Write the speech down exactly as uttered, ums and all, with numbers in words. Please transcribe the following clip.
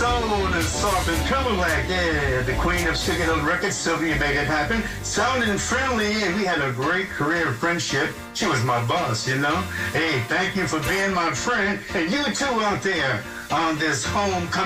soul and soft and pillow like, yeah, the queen of Sugar Hill Records, Sylvia made it happen. Sounding friendly, and we had a great career of friendship. She was my boss, you know. Hey, thank you for being my friend, and you too out there on this homecoming.